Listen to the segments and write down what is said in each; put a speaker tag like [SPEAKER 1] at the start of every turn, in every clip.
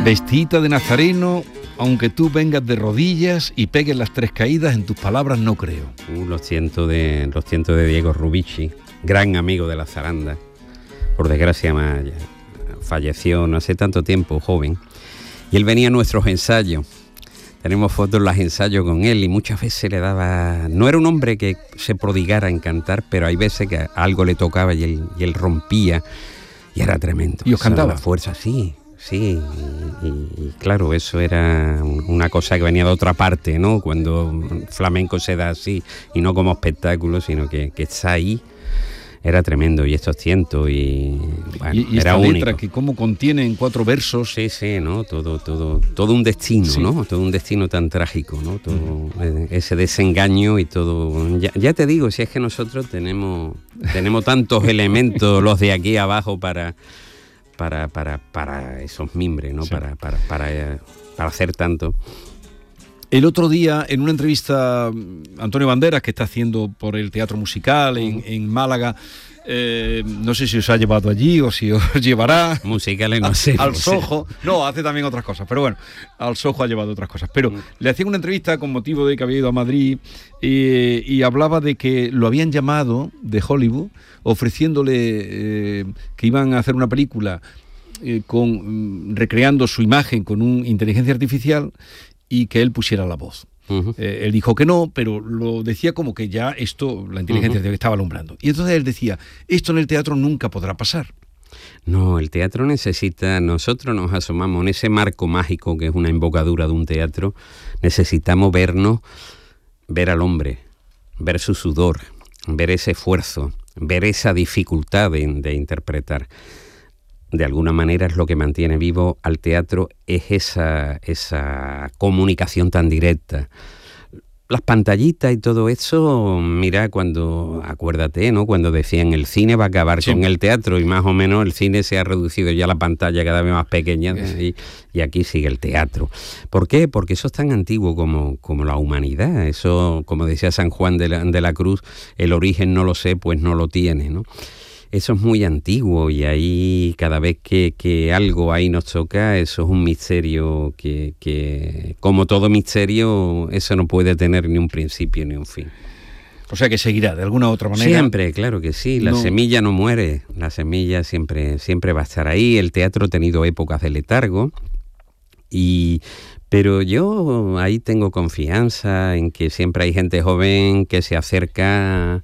[SPEAKER 1] Vestidita de nazareno, aunque tú vengas de rodillas y pegues las 3 caídas, en tus palabras no creo.
[SPEAKER 2] Los cientos de Diego Rubici, gran amigo de la zaranda. Por desgracia falleció no hace tanto tiempo, joven. Y él venía a nuestros ensayos. Tenemos fotos en los ensayos con él y muchas veces le daba... No era un hombre que se prodigara en cantar, pero hay veces que algo le tocaba y él rompía y era tremendo.
[SPEAKER 1] ¿Y os cantaba?
[SPEAKER 2] La fuerza, sí. Y claro, eso era una cosa que venía de otra parte, ¿no? Cuando flamenco se da así y no como espectáculo, sino que está ahí. Era tremendo, y estos cientos, y bueno,
[SPEAKER 1] y
[SPEAKER 2] era
[SPEAKER 1] esta
[SPEAKER 2] único.
[SPEAKER 1] letra que como contiene en 4 versos.
[SPEAKER 2] Sí, ¿no? Todo un destino, sí. ¿No? Todo un destino tan trágico, ¿no? Todo ese desengaño y todo. Ya te digo, si es que nosotros tenemos tantos elementos, los de aquí abajo, para esos mimbres, ¿no? Sí. Para hacer tanto.
[SPEAKER 1] El otro día, en una entrevista, Antonio Banderas, que está haciendo por el Teatro Musical en Málaga, no sé si os ha llevado allí o si os llevará.
[SPEAKER 2] Musicales, no sé.
[SPEAKER 1] Al Sojo. No, hace también otras cosas, pero bueno, al Sojo ha llevado otras cosas. Pero le hacían una entrevista con motivo de que había ido a Madrid y hablaba de que lo habían llamado de Hollywood, ofreciéndole que iban a hacer una película recreando su imagen con una inteligencia artificial, y que él pusiera la voz. Él dijo que no, pero lo decía como que ya esto, la inteligencia estaba alumbrando. Y entonces él decía, esto en el teatro nunca podrá pasar.
[SPEAKER 2] No, el teatro necesita, nosotros nos asomamos en ese marco mágico que es una embocadura de un teatro, necesitamos ver al hombre, ver su sudor, ver ese esfuerzo, ver esa dificultad de interpretar. De alguna manera es lo que mantiene vivo al teatro, es esa comunicación tan directa. Las pantallitas y todo eso, mira, acuérdate, ¿no? Cuando decían el cine va a acabar con el teatro, y más o menos el cine se ha reducido ya, la pantalla cada vez más pequeña, y aquí sigue el teatro. ¿Por qué? Porque eso es tan antiguo como la humanidad. Eso, como decía San Juan de la Cruz, el origen no lo sé, pues no lo tiene, ¿no? Eso es muy antiguo, y ahí cada vez que algo ahí nos toca, eso es un misterio que como todo misterio, eso no puede tener ni un principio ni un fin.
[SPEAKER 1] O sea que seguirá de alguna u otra manera.
[SPEAKER 2] Siempre, claro que sí, la semilla no muere, la semilla siempre va a estar ahí. El teatro ha tenido épocas de letargo, pero yo ahí tengo confianza en que siempre hay gente joven que se acerca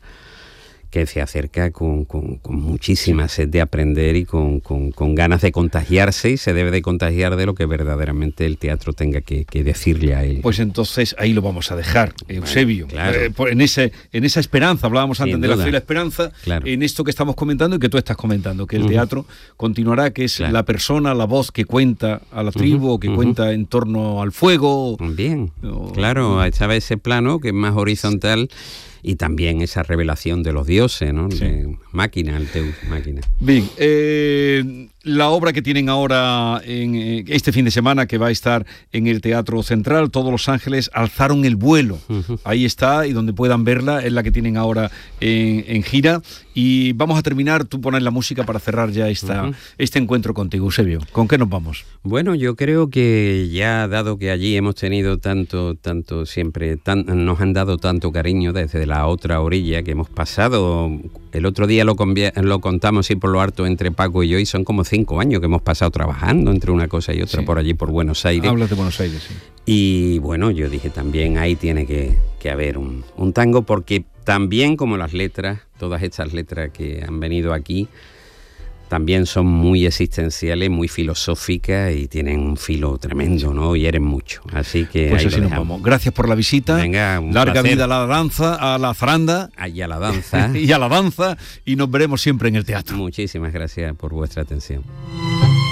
[SPEAKER 2] con muchísima sed de aprender y con ganas de contagiarse, y se debe de contagiar de lo que verdaderamente el teatro tenga que decirle a él.
[SPEAKER 1] Pues entonces ahí lo vamos a dejar, Eusebio.
[SPEAKER 2] Claro.
[SPEAKER 1] En esa esperanza, hablábamos antes de la fe y la esperanza,
[SPEAKER 2] claro.
[SPEAKER 1] En esto que estamos comentando y que tú estás comentando, que el teatro continuará, que es la persona, la voz que cuenta a la tribu, o que cuenta en torno al fuego.
[SPEAKER 2] Bien, claro, estaba ese plano que es más horizontal, y también esa revelación de los dioses, ¿no?
[SPEAKER 1] Sí.
[SPEAKER 2] De Máquina, el Teus Máquina.
[SPEAKER 1] Bien, la obra que tienen ahora en este fin de semana, que va a estar en el Teatro Central, Todos los Ángeles alzaron el vuelo. Ahí está, y donde puedan verla, es la que tienen ahora en gira. Y vamos a terminar, tú pones la música para cerrar ya este encuentro contigo, Eusebio. ¿Con qué nos vamos? Bueno,
[SPEAKER 2] yo creo que ya, dado que allí hemos tenido tanto siempre, nos han dado tanto cariño desde la otra orilla que hemos pasado. El otro día lo contamos y por lo harto entre Paco y yo, y son como 5 años que hemos pasado trabajando entre una cosa y otra, por allí por Buenos Aires.
[SPEAKER 1] Hablas de Buenos Aires, sí.
[SPEAKER 2] Y bueno, yo dije también ahí tiene que haber un tango, porque también como las letras, todas estas letras que han venido aquí, también son muy existenciales, muy filosóficas, y tienen un filo tremendo, ¿no? Y hieren mucho. Así que
[SPEAKER 1] pues
[SPEAKER 2] ahí
[SPEAKER 1] así nos vamos. Gracias por la visita.
[SPEAKER 2] Venga,
[SPEAKER 1] larga
[SPEAKER 2] placer.
[SPEAKER 1] vida a la danza, a la zaranda.
[SPEAKER 2] Y a la danza.
[SPEAKER 1] Y a la danza, y nos veremos siempre en el teatro.
[SPEAKER 2] Muchísimas gracias por vuestra atención.